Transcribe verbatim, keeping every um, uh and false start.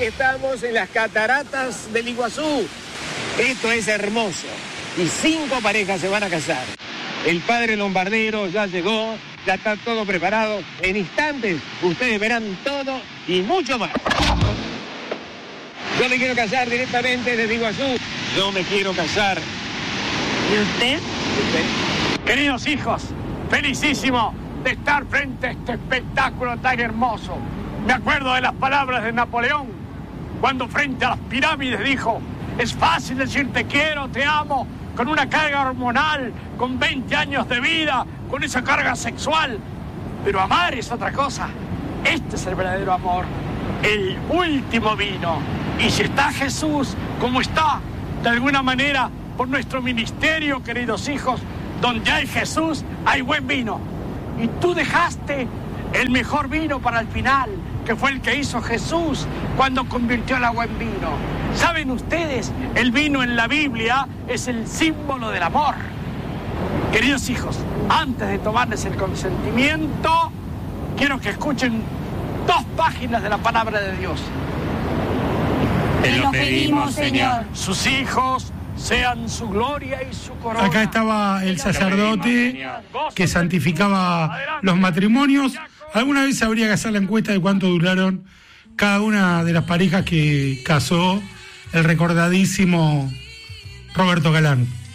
estamos en las cataratas del Iguazú. Esto es hermoso. Y cinco parejas se van a casar. El padre Lombardero ya llegó, ya está todo preparado. En instantes ustedes verán todo y mucho más. Yo me quiero casar directamente desde Iguazú. Yo me quiero casar. ¿Y usted? ¿Usted? Queridos hijos, felicísimo de estar frente a este espectáculo tan hermoso. Me acuerdo de las palabras de Napoleón, cuando frente a las pirámides dijo: es fácil decir te quiero, te amo, con una carga hormonal, con veinte años de vida, con esa carga sexual. Pero amar es otra cosa. Este es el verdadero amor, el último vino. Y si está Jesús, como está, de alguna manera, por nuestro ministerio, queridos hijos, donde hay Jesús, hay buen vino. Y tú dejaste el mejor vino para el final, que fue el que hizo Jesús cuando convirtió el agua en vino. ¿Saben ustedes? El vino en la Biblia es el símbolo del amor. Queridos hijos, antes de tomarles el consentimiento, quiero que escuchen dos páginas de la palabra de Dios. Te lo pedimos, Señor. Sus hijos sean su gloria y su corona. Acá estaba el sacerdote que santificaba los matrimonios. Alguna vez habría que hacer la encuesta de cuánto duraron cada una de las parejas que casó el recordadísimo Roberto Galán.